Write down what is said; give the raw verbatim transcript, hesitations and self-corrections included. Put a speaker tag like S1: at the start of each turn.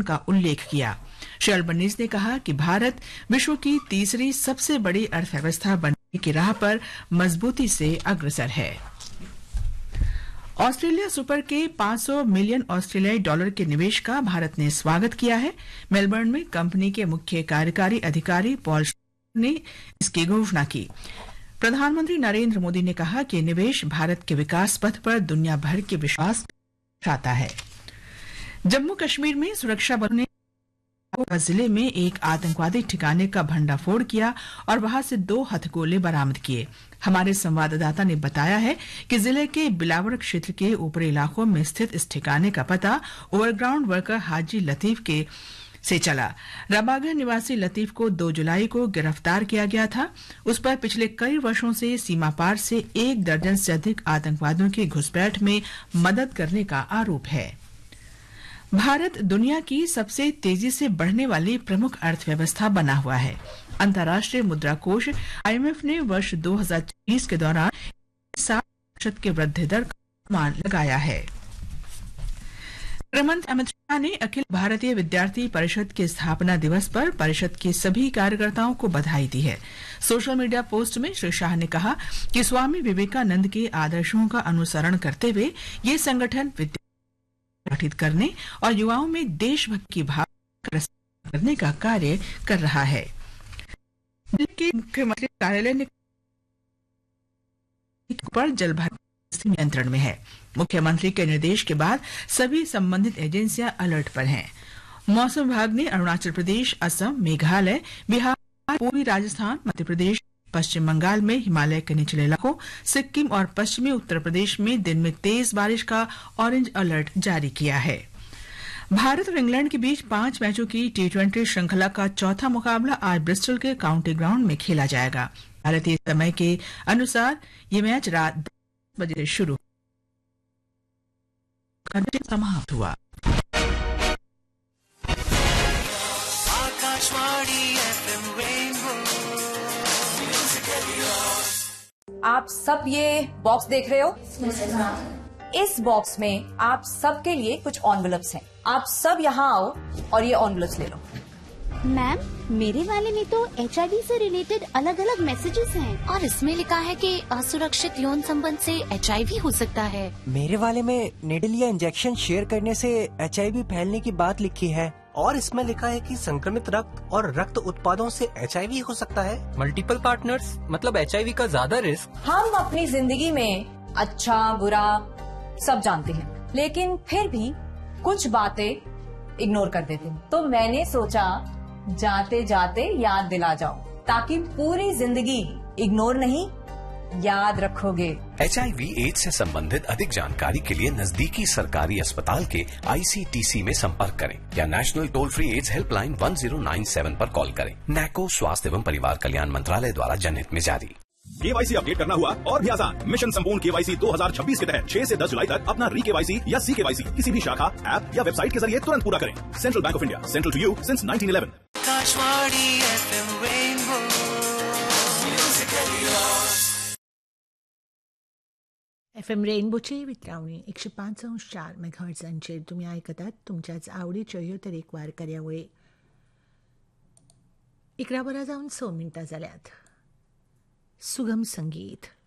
S1: संतुलन का उल्लेख किया। श्री अल्बनीज ने कहा कि भारत विश्व की तीसरी सबसे बड़ी अर्थव्यवस्था बनने की राह पर मजबूती से अग्रसर है। ऑस्ट्रेलिया सुपर के पांच सौ मिलियन ऑस्ट्रेलियाई डॉलर के निवेश का भारत ने स्वागत किया है। मेलबर्न में कंपनी के मुख्य कार्यकारी अधिकारी पॉल ने इसकी घोषणा की। प्रधानमंत्री नरेंद्र मोदी ने कहा कि निवेश भारत के विकास पथ पर दुनिया भर के विश्वास दर्शाता है। जम्मू कश्मीर में सुरक्षा बलों ने जिले में एक आतंकवादी ठिकाने का भंडाफोड़ किया और वहां से दो हथगोले बरामद किए। हमारे संवाददाता ने बताया है कि जिले के बिलावर क्षेत्र के ऊपरी इलाकों में स्थित इस ठिकाने का पता ओवरग्राउंड वर्कर हाजी लतीफ के से चला। रबागह निवासी लतीफ को दो जुलाई को गिरफ्तार किया गया था। उस पर पिछले कई वर्षों से सीमा पार से एक दर्जन से अधिक आतंकवादियों की घुसपैठ में मदद करने का आरोप है। भारत दुनिया की सबसे तेजी से बढ़ने वाली प्रमुख अर्थव्यवस्था बना हुआ है। अंतर्राष्ट्रीय मुद्रा कोष आईएमएफ ने वर्ष दो हज़ार चौबीस के दौरान सात प्रतिशत के वृद्धि दर का अनुमान लगाया है। गृहमंत्री अमित शाह ने अखिल भारतीय विद्यार्थी परिषद के स्थापना दिवस पर परिषद के सभी कार्यकर्ताओं को बधाई दी है। सोशल मीडिया पोस्ट में श्री शाह ने कहा कि स्वामी विवेकानंद के आदर्शों का अनुसरण करते हुए ये संगठन गठित करने और युवाओं में देशभक्ति की भावना करने का कार्य कर रहा है। दिल्ली के मुख्यमंत्री कार्यालय ने पर जलभराव नियंत्रण में है। मुख्यमंत्री के निर्देश के बाद सभी संबंधित एजेंसियां अलर्ट पर हैं। मौसम विभाग ने अरुणाचल प्रदेश, असम, मेघालय, बिहार, पूर्वी राजस्थान, मध्य प्रदेश, पश्चिम बंगाल में हिमालय के निचले इलाकों, सिक्किम और पश्चिमी उत्तर प्रदेश में दिन में तेज बारिश का ऑरेंज अलर्ट जारी किया है। भारत और इंग्लैंड के बीच पांच मैचों की टी ट्वेंटी श्रृंखला का चौथा मुकाबला आज ब्रिस्टल के काउंटी ग्राउंड में खेला जाएगा। भारतीय समय के अनुसार ये मैच रात दस बजे शुरू समाप्त हुआ।
S2: आप सब ये बॉक्स देख रहे हो? इस बॉक्स में आप सबके लिए कुछ एनवेलप्स हैं। आप सब यहाँ आओ और ये एनवेलप्स ले लो।
S3: मैम, मेरे वाले में तो एचआईवी से रिलेटेड अलग अलग मैसेजेस हैं
S4: और इसमें लिखा है कि असुरक्षित यौन संबंध से एचआईवी हो सकता है।
S5: मेरे वाले में निडल या इंजेक्शन शेयर करने से एचआईवी फैलने की बात लिखी है और इसमें लिखा है कि संक्रमित रक्त और रक्त उत्पादों से एचआईवी हो सकता है।
S6: मल्टीपल पार्टनर्स मतलब एचआईवी का ज्यादा रिस्क।
S2: हम अपनी जिंदगी में अच्छा बुरा सब जानते हैं, लेकिन फिर भी कुछ बातें इग्नोर कर देते हैं। तो मैंने सोचा जाते जाते याद दिला जाओ, ताकि पूरी जिंदगी इग्नोर नहीं याद रखोगे।
S7: एचआईवी एड्स से संबंधित अधिक जानकारी के लिए नजदीकी सरकारी अस्पताल के आईसीटीसी में संपर्क करें या national toll free ads helpline one zero nine seven पर कॉल करें। नैको स्वास्थ्य एवं परिवार कल्याण मंत्रालय द्वारा जनहित में जारी।
S8: केवाईसी अपडेट करना हुआ और भी आसान। मिशन संपूर्ण केवाईसी दो हज़ार छब्बीस के तहत छह से दस जुलाई तक अपना री केवाईसी या सी केवाईसी किसी भी शाखा, ऐप या वेबसाइट के जरिए तुरंत पूरा करें। Central bank of India, central to you since nineteen eleven.
S9: FM रेनबोचे वितरावणी एकशे पाच अंश चार मेगाहर्ट्झांचेर तुम्ही आयकतात तुमच्याच आवडीच्यो ह्यो तरेकवार कार्यावळी. इकरा वरां जावन स मिनटां जाल्यात. सुगम संगीत.